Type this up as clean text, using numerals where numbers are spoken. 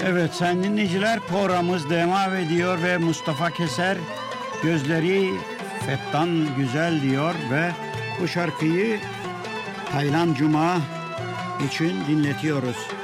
Evet sayın dinleyiciler, programımız devam ediyor ve Mustafa Keser gözleri fettan güzel diyor ve bu şarkıyı Taylan Cuma için dinletiyoruz.